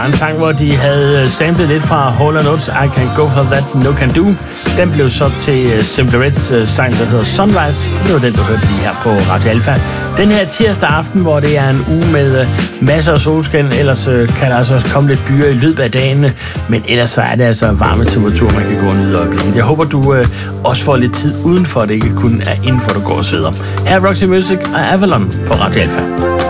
En sang, hvor de havde samlet lidt fra Hall & Oates, I Can Go For That No Can Do. Den blev så til Simply Reds sang, der hedder Sunrise. Det var den, du hørte lige her på Radio Alpha. Den her tirsdag aften, hvor det er en uge med masser af solskin, ellers kan der altså også komme lidt byer i løbet af dagen, men ellers så er det altså varme temperatur, man kan gå og nyde øjeblikket. Jeg håber, du også får lidt tid udenfor, det ikke kun er indenfor, du går og sveder. Her er Roxy Music og Avalon på Radio Alpha.